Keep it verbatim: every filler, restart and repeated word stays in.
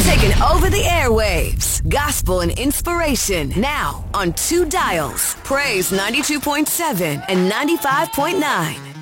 Taking over the airwaves. Gospel and inspiration. Now on two dials. Praise ninety-two point seven and ninety-five point nine.